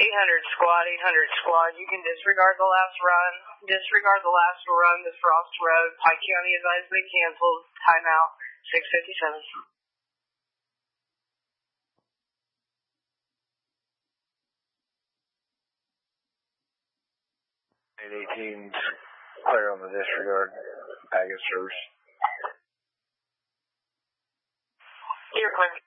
squad, 800 squad. You can disregard the last run. Disregard the last run, the Frost Road. Pike County advised they canceled. Timeout, 6:57. 818's clear on the disregard. Package service. You're clear.